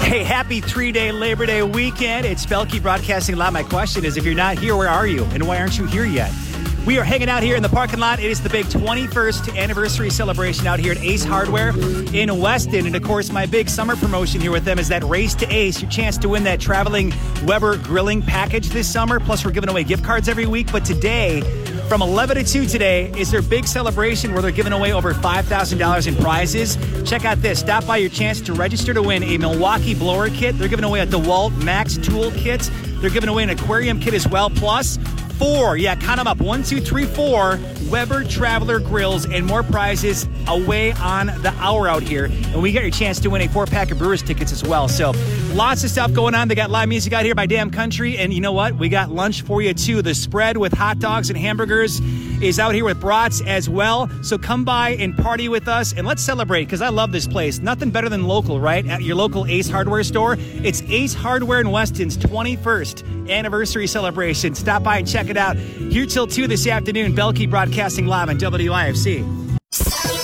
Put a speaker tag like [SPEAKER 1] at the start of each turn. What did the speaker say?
[SPEAKER 1] Hey, happy 3-day Labor Day weekend. It's Belkey broadcasting live. My question is, if you're not here, where are you? And why aren't you here yet? We are hanging out here in the parking lot. It is the big 21st anniversary celebration out here at Ace Hardware in Weston. And, of course, my big summer promotion here with them is that Race to Ace, your chance to win that traveling Weber grilling package this summer. Plus, we're giving away gift cards every week. But today, from 11 to 2 today, is their big celebration where they're giving away over $5,000 in prizes. Check out this. Stop by your chance to register to win a Milwaukee blower kit. They're giving away a DeWalt Max tool kit. They're giving away an aquarium kit as well. Plus, 4, count them up, 1, 2, 3, 4 Weber Traveler grills and more prizes away on the hour out here. And we got your chance to win a 4-pack of Brewers tickets as well. So lots of stuff going on. They got live music out here by Damn Country. And you know what? We got lunch for you too. The spread with hot dogs and hamburgers is out here with brats as well. So come by and party with us and let's celebrate, because I love this place. Nothing better than local, right? At your local Ace Hardware store. It's Ace Hardware in Weston's 21st anniversary celebration. Stop by and check it out. Here till 2 this afternoon. Belkey broadcasting live on WIFC.